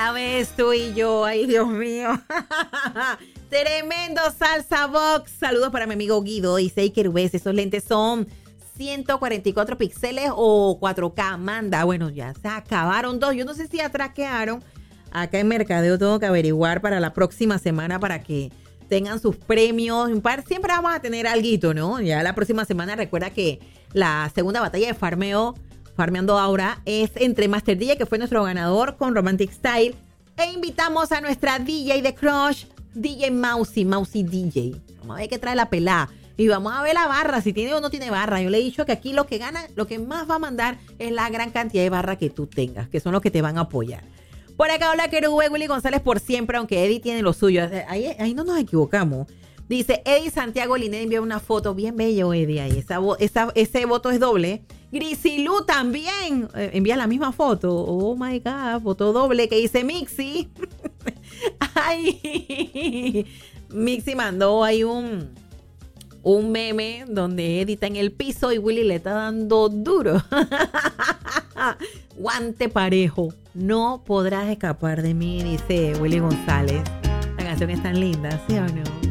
Otra vez tú y yo. Ay, Dios mío. Tremendo salsa box. Saludos para mi amigo Guido. Dice, ay, Kerubés, esos lentes son 144 píxeles o 4K. Manda. Bueno, ya se acabaron dos. Yo no sé si atraquearon. Acá en Mercadeo tengo que averiguar para la próxima semana para que tengan sus premios. Siempre vamos a tener alguito, ¿no? Ya la próxima semana recuerda que la segunda batalla de Farmeando Aura, es entre Master DJ, que fue nuestro ganador con Romantic Style, e invitamos a nuestra DJ de Crush, DJ Mousy DJ. Vamos a ver qué trae la pelada. Y vamos a ver la barra, si tiene o no tiene barra. Yo le he dicho que aquí lo que gana, lo que más va a mandar es la gran cantidad de barra que tú tengas, que son los que te van a apoyar. Por acá habla Querube, Willy González por siempre, aunque Eddie tiene lo suyo. Ahí no nos equivocamos. Dice, Eddie Santiago Linet envió una foto bien bello, Eddie, ahí. Ese voto es doble. Grisilú también envía la misma foto. Oh, my God, foto doble que dice Mixi. Ay, Mixi mandó ahí un meme donde Eddie está en el piso y Willy le está dando duro. Guante parejo. No podrás escapar de mí, dice Willy González. La canción es tan linda, ¿sí o no?